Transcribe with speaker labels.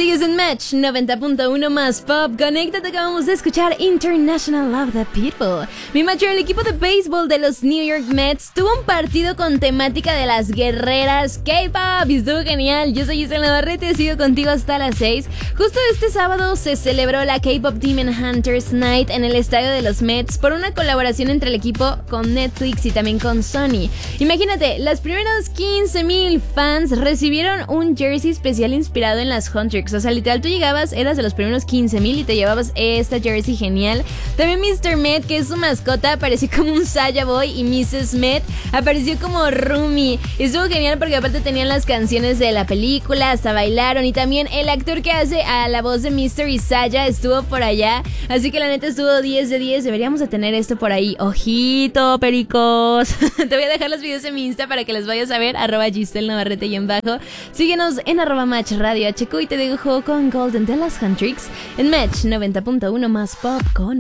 Speaker 1: Sigues en Match 90.1 más Pop. Conéctate, acabamos de escuchar International Love the People. Mi macho, el equipo de béisbol de los New York Mets tuvo un partido con temática de las guerreras K-pop y estuvo genial. Yo soy Giselle Navarrete, sigo contigo hasta las 6. Justo este sábado se celebró la K-pop Demon Hunters Night en el estadio de los Mets por una colaboración entre el equipo con Netflix y también con Sony. Imagínate, los primeros 15,000 fans recibieron un jersey especial inspirado en las Huntrix. O sea, literal, tú llegabas, eras de los primeros 15,000 y te llevabas esta jersey genial. También Mr. Met, que es su mascota, apareció como un Saya Boy, y Mrs. Met apareció como Rumi. Estuvo genial porque aparte tenían las canciones de la película, hasta bailaron, y también el actor que hace a la voz de Mr. y Saya estuvo por allá. Así que la neta estuvo 10 de 10. Deberíamos de tener esto por ahí. Ojito, pericos. Te voy a dejar los videos en mi Insta para que los vayas a ver, @Giselle Navarrete y en bajo. Síguenos en @Match Radio HQ y te dejo con Golden de las Huntrix en Match 90.1 más Pop con